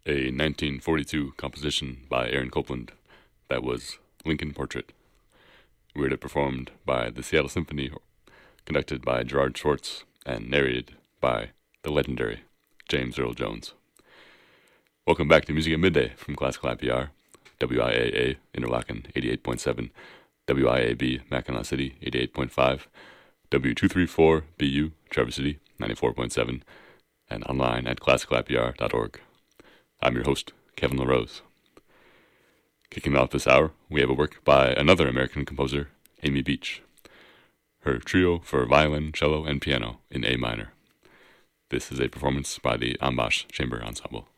a 1942 composition by Aaron Copland that was Lincoln Portrait. We heard it performed by the Seattle Symphony, conducted by Gerard Schwartz, and narrated by the legendary James Earl Jones. Welcome back to Music at Midday from Classical IPR, WIAA Interlaken 88.7, WIAB Mackinac City 88.5, W234BU Traverse City 94.7, and online at classicalipr.org. I'm your host, Kevin LaRose. Kicking off this hour, we have a work by another American composer, Amy Beach. Her trio for violin, cello, and piano in A minor. This is a performance by the Ambash Chamber Ensemble.